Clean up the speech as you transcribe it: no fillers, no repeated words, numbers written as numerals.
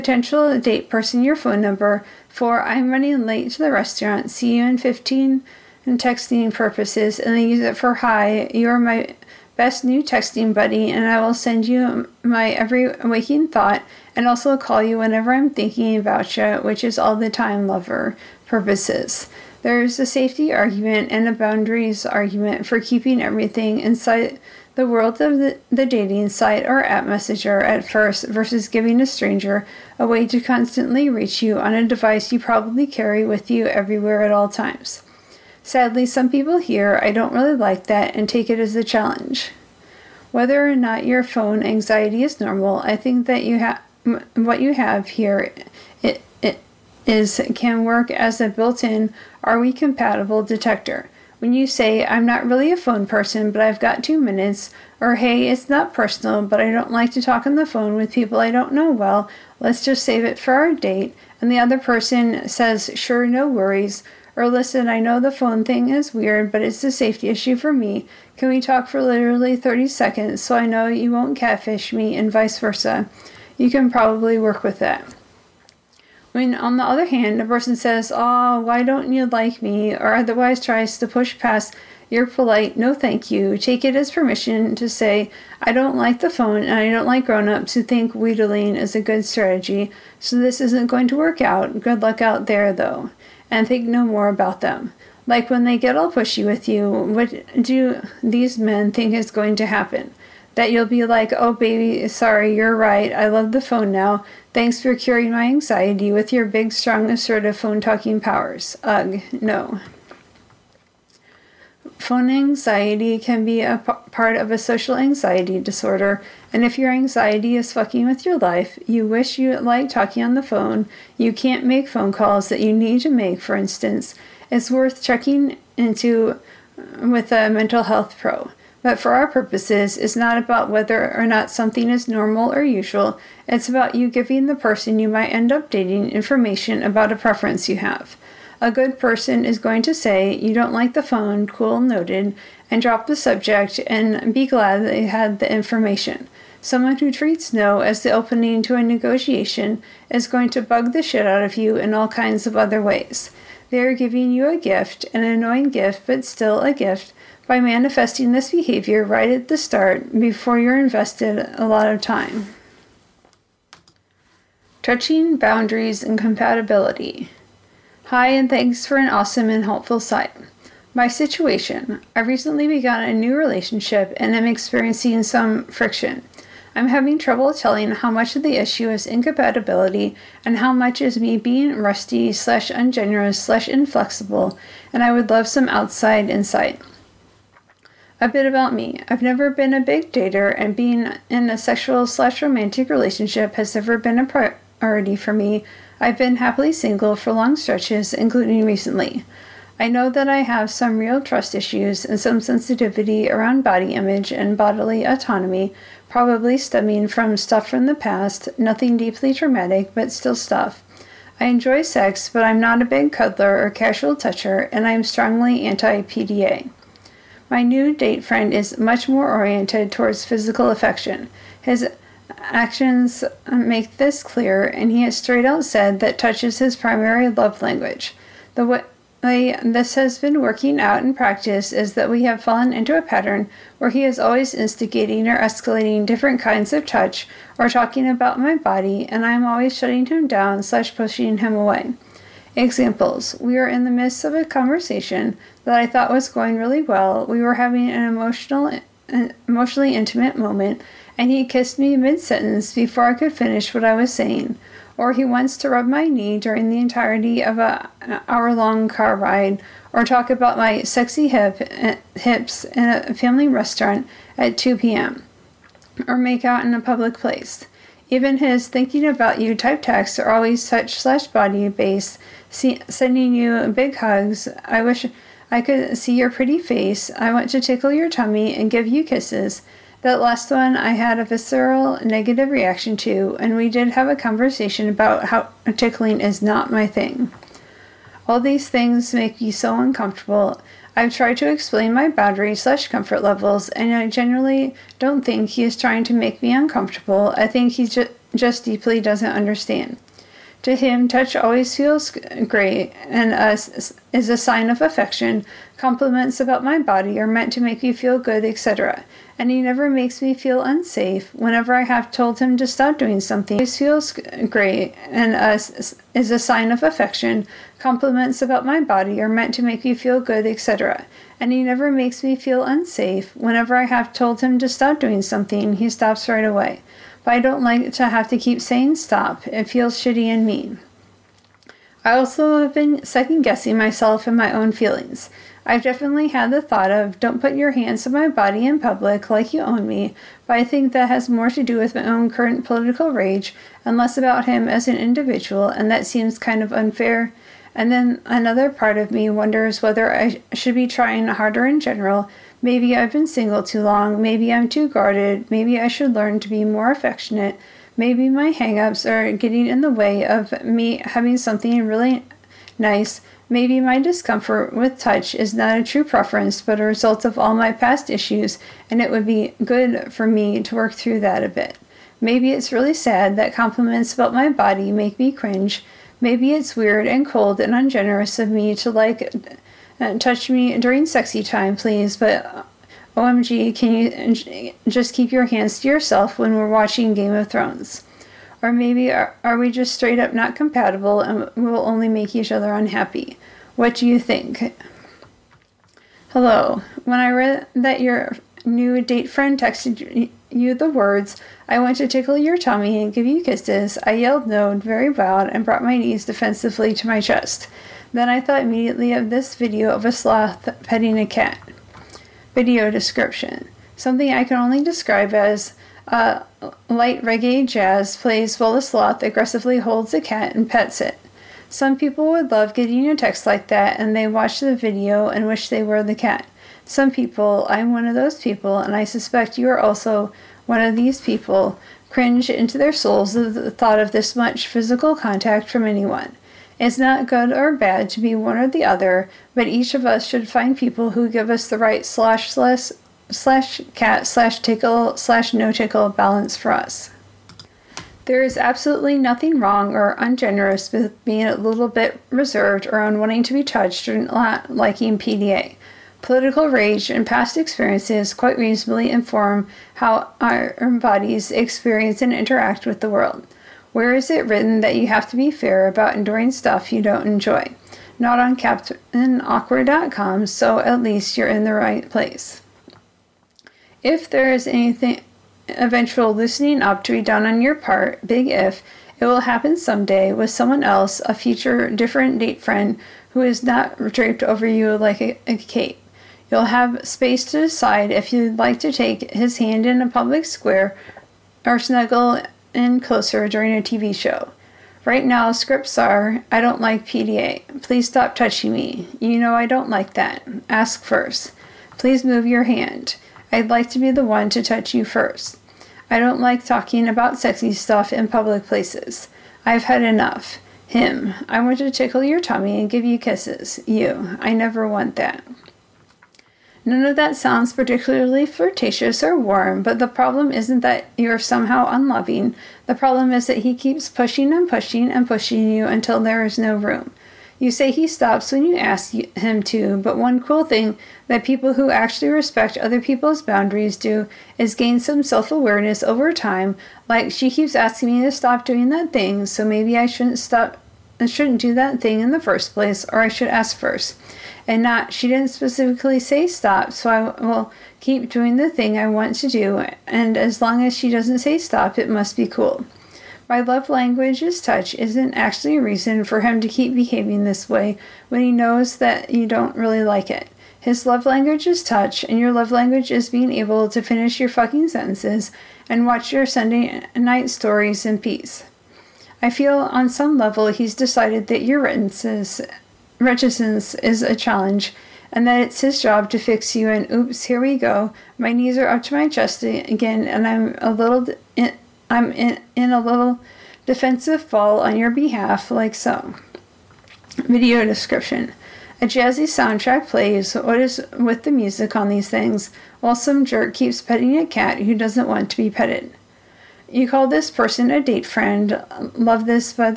potential date person your phone number for "I'm running late to the restaurant, see you in 15" and texting purposes, and then use it for "Hi, you're my best new texting buddy, and I will send you my every waking thought and also call you whenever I'm thinking about you, which is all the time, lover" purposes. There's a safety argument and a boundaries argument for keeping everything inside the world of the dating site or app messenger at first versus giving a stranger a way to constantly reach you on a device you probably carry with you everywhere at all times. Sadly, some people here, I don't really like that and take it as a challenge. Whether or not your phone anxiety is normal, I think that what you have here can work as a built-in "are we compatible" detector. When you say "I'm not really a phone person, but I've got 2 minutes," or "Hey, it's not personal, but I don't like to talk on the phone with people I don't know well, let's just save it for our date," and the other person says "Sure, no worries," or "Listen, I know the phone thing is weird, but it's a safety issue for me. Can we talk for literally 30 seconds so I know you won't catfish me," and vice versa. You can probably work with that. When, on the other hand, a person says, "Oh, why don't you like me?" or otherwise tries to push past your polite "no thank you," take it as permission to say, "I don't like the phone and I don't like grown-ups who think wheedling is a good strategy, so this isn't going to work out. Good luck out there, though," and think no more about them. Like when they get all pushy with you, what do these men think is going to happen? That you'll be like, "Oh baby, sorry, you're right, I love the phone now. Thanks for curing my anxiety with your big, strong, assertive phone-talking powers." Ugh, no. Phone anxiety can be a part of a social anxiety disorder, and if your anxiety is fucking with your life, you wish you liked talking on the phone, you can't make phone calls that you need to make, for instance, it's worth checking into with a mental health pro. But for our purposes, it's not about whether or not something is normal or usual. It's about you giving the person you might end up dating information about a preference you have. A good person is going to say, "You don't like the phone, cool, noted," and drop the subject and be glad they had the information. Someone who treats no as the opening to a negotiation is going to bug the shit out of you in all kinds of other ways. They are giving you a gift, an annoying gift, but still a gift, by manifesting this behavior right at the start before you're invested a lot of time. Touching boundaries and compatibility. Hi, and thanks for an awesome and helpful site. My situation. I've recently begun a new relationship and am experiencing some friction. I'm having trouble telling how much of the issue is incompatibility and how much is me being rusty/ungenerous/inflexible, and I would love some outside insight. A bit about me. I've never been a big dater, and being in a sexual/romantic relationship has never been a priority for me. I've been happily single for long stretches, including recently. I know that I have some real trust issues and some sensitivity around body image and bodily autonomy, probably stemming from stuff from the past, nothing deeply traumatic, but still stuff. I enjoy sex, but I'm not a big cuddler or casual toucher, and I am strongly anti-PDA. My new date friend is much more oriented towards physical affection. His actions make this clear, and he has straight out said that touch is his primary love language. The way this has been working out in practice is that we have fallen into a pattern where he is always instigating or escalating different kinds of touch or talking about my body, and I am always shutting him down/pushing him away. Examples. We were in the midst of a conversation that I thought was going really well. We were having an emotionally intimate moment, and he kissed me mid-sentence before I could finish what I was saying. Or he wants to rub my knee during the entirety of an hour-long car ride, or talk about my sexy hips in a family restaurant at 2 p.m., or make out in a public place. Even his "thinking about you" type texts are always touch/body based, sending you big hugs. I wish I could see your pretty face. I want to tickle your tummy and give you kisses. That last one I had a visceral negative reaction to, and we did have a conversation about how tickling is not my thing. All these things make me so uncomfortable. I've tried to explain my boundaries/comfort levels, and I generally don't think he is trying to make me uncomfortable. I think he's just deeply doesn't understand. To him, touch always feels great and is a sign of affection. Compliments about my body are meant to make me feel good, etc. And he never makes me feel unsafe. Whenever I have told him to stop doing something, he always feels great and is a sign of affection. Compliments about my body are meant to make me feel good, etc. And he never makes me feel unsafe. Whenever I have told him to stop doing something, he stops right away. But I don't like to have to keep saying stop. It feels shitty and mean. I also have been second-guessing myself and my own feelings. I've definitely had the thought of, don't put your hands on my body in public like you own me, but I think that has more to do with my own current political rage and less about him as an individual, and that seems kind of unfair. And then another part of me wonders whether I should be trying harder in general. Maybe I've been single too long, maybe I'm too guarded, maybe I should learn to be more affectionate, maybe my hang-ups are getting in the way of me having something really nice, maybe my discomfort with touch is not a true preference but a result of all my past issues, and it would be good for me to work through that a bit. Maybe it's really sad that compliments about my body make me cringe. Maybe it's weird and cold and ungenerous of me to touch me during sexy time, please, but OMG, can you just keep your hands to yourself when we're watching Game of Thrones? Or maybe are we just straight up not compatible and will only make each other unhappy? What do you think? Hello. When I read that your new date friend texted you the words, "I want to tickle your tummy and give you kisses," I yelled no very loud and brought my knees defensively to my chest. Then I thought immediately of this video of a sloth petting a cat. Video description. Something I can only describe as light reggae jazz plays while the sloth aggressively holds a cat and pets it. Some people would love getting a text like that and they watch the video and wish they were the cat. Some people, I'm one of those people, and I suspect you are also one of these people, cringe into their souls at the thought of this much physical contact from anyone. It's not good or bad to be one or the other, but each of us should find people who give us the right //cat/tickle/no-tickle balance for us. There is absolutely nothing wrong or ungenerous with being a little bit reserved or unwanting to be touched or not liking PDA. Political rage and past experiences quite reasonably inform how our bodies experience and interact with the world. Where is it written that you have to be fair about enduring stuff you don't enjoy? Not on CaptainAwkward.com, so at least you're in the right place. If there is anything eventual loosening up to be done on your part, big if, it will happen someday with someone else, a future different date friend who is not draped over you like a cape. You'll have space to decide if you'd like to take his hand in a public square or snuggle in closer during a TV show. Right now, scripts are, I don't like PDA. Please stop touching me. You know I don't like that. Ask first. Please move your hand. I'd like to be the one to touch you first. I don't like talking about sexy stuff in public places. I've had enough. Him. I want to tickle your tummy and give you kisses. You. I never want that. None of that sounds particularly flirtatious or warm, but the problem isn't that you're somehow unloving. The problem is that he keeps pushing and pushing and pushing you until there is no room. You say he stops when you ask him to, but one cool thing that people who actually respect other people's boundaries do is gain some self-awareness over time, like she keeps asking me to stop doing that thing, so maybe I shouldn't do that thing in the first place, or I should ask first. And not, she didn't specifically say stop, so I will keep doing the thing I want to do, and as long as she doesn't say stop, it must be cool. My love language is touch isn't actually a reason for him to keep behaving this way when he knows that you don't really like it. His love language is touch, and your love language is being able to finish your fucking sentences and watch your Sunday night stories in peace. I feel on some level he's decided that your reticence is a challenge, and that it's his job to fix you, and oops, here we go. My knees are up to my chest again, and I'm in a little defensive fall on your behalf, like so. Video description. A jazzy soundtrack plays. What is with the music on these things, while some jerk keeps petting a cat who doesn't want to be petted? You call this person a date friend. Love this, by the